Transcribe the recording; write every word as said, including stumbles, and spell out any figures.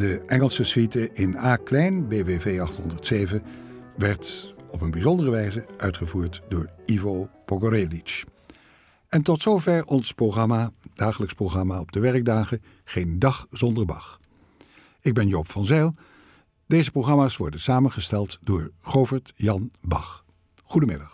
De Engelse suite in A klein, B W V achthonderdzeven, werd op een bijzondere wijze uitgevoerd door Ivo Pogorelic. En tot zover ons programma, dagelijks programma op de werkdagen, Geen dag zonder Bach. Ik ben Joop van Zijl. Deze programma's worden samengesteld door Govert Jan Bach. Goedemiddag.